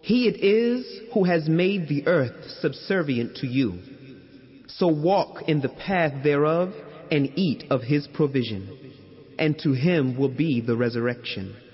He it is who has made the earth subservient to you. So walk in the path thereof and eat of his provision, and to him will be the resurrection.